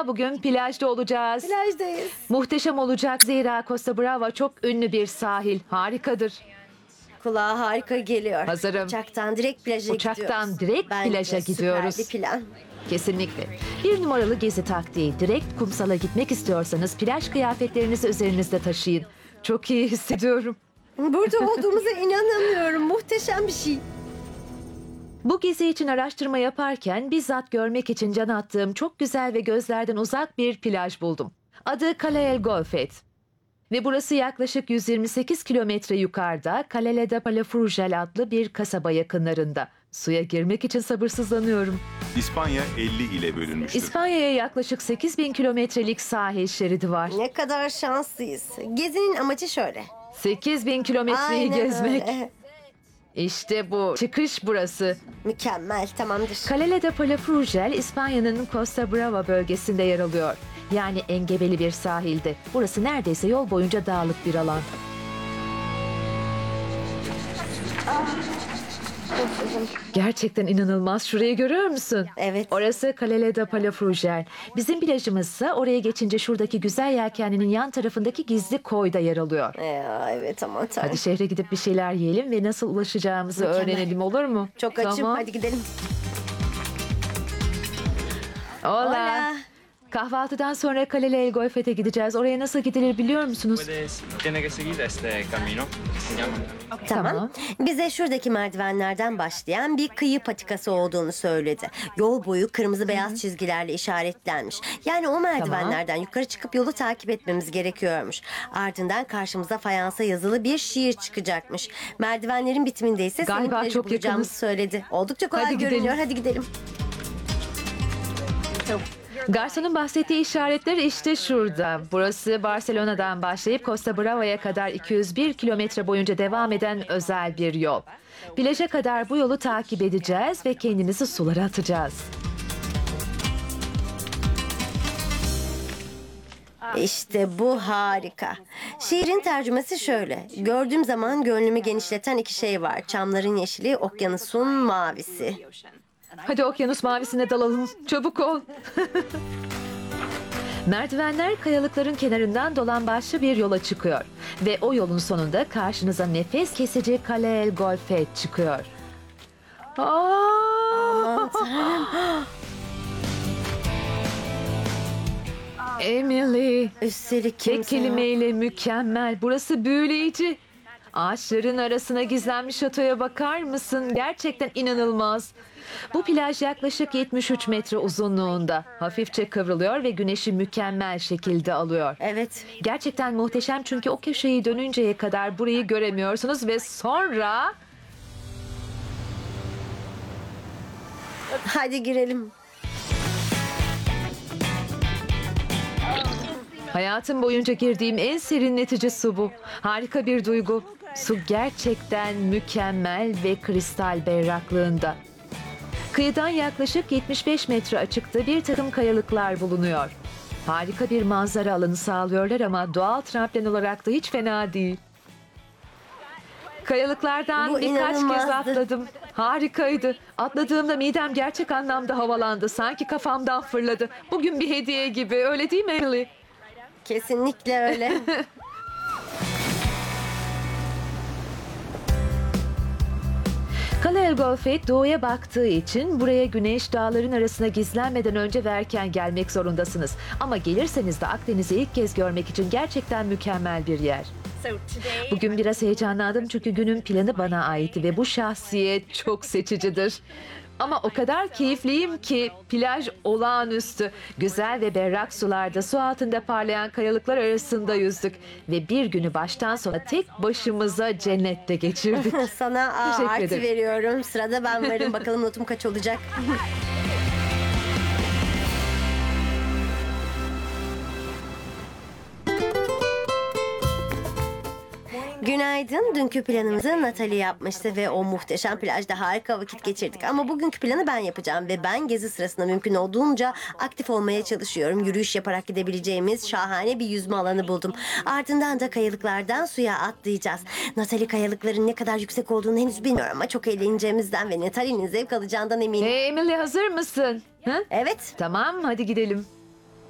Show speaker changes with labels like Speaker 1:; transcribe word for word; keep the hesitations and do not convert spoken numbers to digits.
Speaker 1: Merhaba, bugün plajda olacağız.
Speaker 2: Plajdayız.
Speaker 1: Muhteşem olacak zira Costa Brava çok ünlü bir sahil. Harikadır.
Speaker 2: Kulağa harika geliyor.
Speaker 1: Hazırım.
Speaker 2: Uçaktan direkt plaja
Speaker 1: Uçaktan
Speaker 2: gidiyoruz.
Speaker 1: direkt
Speaker 2: Bence
Speaker 1: plaja gidiyoruz.
Speaker 2: süper bir plan.
Speaker 1: Kesinlikle. Bir numaralı gezi taktiği. Direkt kumsala gitmek istiyorsanız plaj kıyafetlerinizi üzerinizde taşıyın. Çok iyi hissediyorum.
Speaker 2: Burada olduğumuza inanamıyorum. Muhteşem bir şey.
Speaker 1: Bu gezi için araştırma yaparken bizzat görmek için can attığım çok güzel ve gözlerden uzak bir plaj buldum. Adı Cala El Golfet. Ve burası yaklaşık yüz yirmi sekiz kilometre yukarıda Calella de Palafrugell adlı bir kasaba yakınlarında. Suya girmek için sabırsızlanıyorum.
Speaker 3: İspanya elli ile bölünmüştür.
Speaker 1: İspanya'ya yaklaşık sekiz bin kilometrelik sahil şeridi var.
Speaker 2: Ne kadar şanslıyız. Gezinin amacı şöyle.
Speaker 1: sekiz bin kilometreyi
Speaker 2: Aynen
Speaker 1: gezmek.
Speaker 2: öyle.
Speaker 1: İşte bu. Çıkış burası.
Speaker 2: Mükemmel, tamamdır.
Speaker 1: Calella de Palafrugell, İspanya'nın Costa Brava bölgesinde yer alıyor. Yani engebeli bir sahilde. Burası neredeyse yol boyunca dağlık bir alan. Gerçekten inanılmaz. Şurayı görüyor musun?
Speaker 2: Evet.
Speaker 1: Orası Calella de Palafrugell. Bizim plajımızsa oraya geçince şuradaki güzel yelkenlinin yan tarafındaki gizli koyda yer alıyor.
Speaker 2: Ya, evet aman tanrım.
Speaker 1: Hadi şehre gidip bir şeyler yiyelim ve nasıl ulaşacağımızı
Speaker 2: Mükemmel.
Speaker 1: öğrenelim, olur mu?
Speaker 2: Çok açım.
Speaker 1: Tamam.
Speaker 2: Hadi gidelim.
Speaker 1: Hola.
Speaker 2: Hola.
Speaker 1: Kahvaltıdan sonra Calella El Golfet'e gideceğiz. Oraya nasıl gidilir biliyor musunuz?
Speaker 4: Puedes, tiene que seguir este camino. Se llama.
Speaker 2: Tamam.
Speaker 1: Tamam.
Speaker 2: Bize şuradaki merdivenlerden başlayan bir kıyı patikası olduğunu söyledi. Yol boyu kırmızı beyaz çizgilerle işaretlenmiş. Yani o merdivenlerden yukarı çıkıp yolu takip etmemiz gerekiyormuş. Ardından karşımıza fayansa yazılı bir şiir çıkacakmış. Merdivenlerin bitiminde ise senin
Speaker 1: Galiba
Speaker 2: plajı
Speaker 1: çok
Speaker 2: bulacağımızı
Speaker 1: yakınız.
Speaker 2: söyledi. Oldukça kolay
Speaker 1: Hadi gidelim.
Speaker 2: görünüyor. Hadi gidelim.
Speaker 1: Garsonun bahsettiği işaretler işte şurada. Burası Barcelona'dan başlayıp Costa Brava'ya kadar iki yüz bir kilometre boyunca devam eden özel bir yol. Plaja kadar bu yolu takip edeceğiz ve kendimizi sulara atacağız.
Speaker 2: İşte bu harika. Şiirin tercümesi şöyle. Gördüğüm zaman gönlümü genişleten iki şey var. Çamların yeşili, okyanusun mavisi.
Speaker 1: Hadi okyanus mavisine dalalım. Çabuk ol. Merdivenler kayalıkların kenarından dolan başlı bir yola çıkıyor. Ve o yolun sonunda karşınıza nefes kesici Cala El Golfet çıkıyor. Aa! Emily,
Speaker 2: Üstelik
Speaker 1: tek
Speaker 2: kimse
Speaker 1: kelimeyle mükemmel. Burası büyüleyici. Ağaçların arasına gizlenmiş şatoya bakar mısın? Gerçekten inanılmaz. Bu plaj yaklaşık yetmiş üç metre uzunluğunda. Hafifçe kıvrılıyor ve güneşi mükemmel şekilde alıyor.
Speaker 2: Evet.
Speaker 1: Gerçekten muhteşem çünkü o köşeyi dönünceye kadar burayı göremiyorsunuz ve sonra...
Speaker 2: Hadi girelim.
Speaker 1: Hayatım boyunca girdiğim en serinletici su bu. Harika bir duygu. Su gerçekten mükemmel ve kristal berraklığında. Kıyıdan yaklaşık yetmiş beş metre açıkta bir takım kayalıklar bulunuyor. Harika bir manzara alanı sağlıyorlar ama doğal tramplen olarak da hiç fena değil. Kayalıklardan
Speaker 2: Bu
Speaker 1: birkaç kez
Speaker 2: inanılmazdı.
Speaker 1: atladım. Harikaydı. Atladığımda midem gerçek anlamda havalandı. Sanki kafamdan fırladı. Bugün bir hediye gibi, öyle değil mi Emily?
Speaker 2: Kesinlikle öyle.
Speaker 1: Cala El Golfet doğuya baktığı için buraya güneş dağların arasına gizlenmeden önce ve erken gelmek zorundasınız. Ama gelirseniz de Akdeniz'i ilk kez görmek için gerçekten mükemmel bir yer. Bugün biraz heyecanlandım çünkü günün planı bana aitti ve bu şahsiyet çok seçicidir. Ama o kadar keyifliyim ki plaj olağanüstü. Güzel ve berrak sularda su altında parlayan kayalıklar arasında yüzdük. Ve bir günü baştan sona tek başımıza cennette geçirdik.
Speaker 2: Sana A
Speaker 1: Teşekkür
Speaker 2: artı
Speaker 1: ederim.
Speaker 2: veriyorum. Sırada ben varım. Bakalım notum kaç olacak. Günaydın. Dünkü planımızı Natalie yapmıştı ve o muhteşem plajda harika vakit geçirdik. Ama bugünkü planı ben yapacağım ve ben gezi sırasında mümkün olduğunca aktif olmaya çalışıyorum. Yürüyüş yaparak gidebileceğimiz şahane bir yüzme alanı buldum. Ardından da kayalıklardan suya atlayacağız. Natalie kayalıkların ne kadar yüksek olduğunu henüz bilmiyor ama çok eğleneceğimizden ve Natalie'nin zevk alacağından eminim.
Speaker 1: Hey Emily, hazır mısın? Ha?
Speaker 2: Evet.
Speaker 1: Tamam, hadi gidelim.